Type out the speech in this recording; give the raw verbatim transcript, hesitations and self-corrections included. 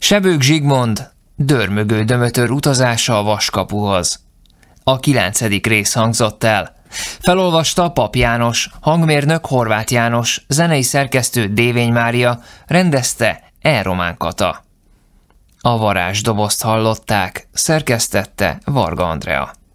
Sebők Zsigmond, dörmögő Dömötör utazása a Vaskapuhoz. A kilencedik rész hangzott el. Felolvasta Pap János, hangmérnök Horváth János, zenei szerkesztő Dévény Mária, rendezte E. Román Kata. A varázsdobozt hallották, szerkesztette Varga Andrea.